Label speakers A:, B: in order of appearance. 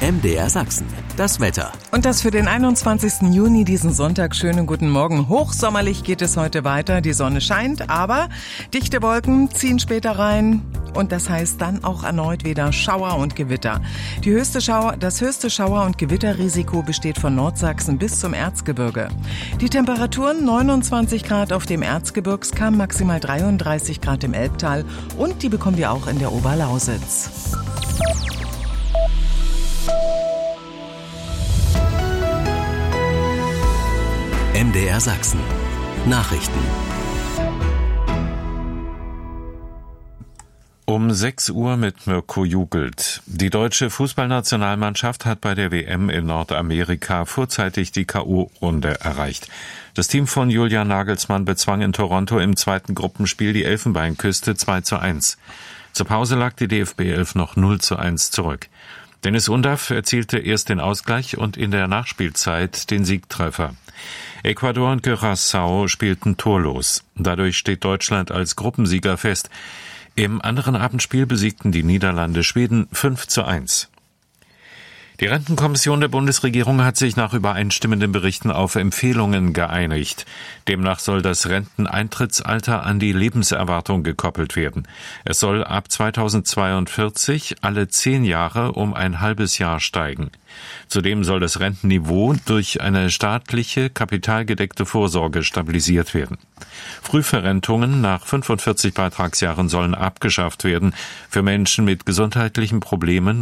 A: MDR Sachsen. Das Wetter.
B: Und das für den 21. Juni, diesen Sonntag. Schönen guten Morgen. Hochsommerlich geht es heute weiter. Die Sonne scheint, aber dichte Wolken ziehen später rein. Und das heißt dann auch erneut wieder Schauer und Gewitter. Das höchste Schauer- und Gewitterrisiko besteht von Nordsachsen bis zum Erzgebirge. Die Temperaturen 29 Grad auf dem Erzgebirgskamm, maximal 33 Grad im Elbtal. Und die bekommen wir auch in der Oberlausitz.
A: MDR Sachsen. Nachrichten.
C: Um 6 Uhr mit Mirko Jugelt. Die deutsche Fußballnationalmannschaft hat bei der WM in Nordamerika vorzeitig die K.O.-Runde erreicht. Das Team von Julian Nagelsmann bezwang in Toronto im zweiten Gruppenspiel die Elfenbeinküste 2:1. Zur Pause lag die DFB-Elf noch 0:1 zurück. Dennis Undaff erzielte erst den Ausgleich und in der Nachspielzeit den Siegtreffer. Ecuador und Curaçao spielten torlos. Dadurch steht Deutschland als Gruppensieger fest. Im anderen Abendspiel besiegten die Niederlande Schweden 5:1. Die Rentenkommission der Bundesregierung hat sich nach übereinstimmenden Berichten auf Empfehlungen geeinigt. Demnach soll das Renteneintrittsalter an die Lebenserwartung gekoppelt werden. Es soll ab 2042 alle 10 Jahre um ein halbes Jahr steigen. Zudem soll das Rentenniveau durch eine staatliche, kapitalgedeckte Vorsorge stabilisiert werden. Frühverrentungen nach 45 Beitragsjahren sollen abgeschafft werden. Für Menschen mit gesundheitlichen Problemen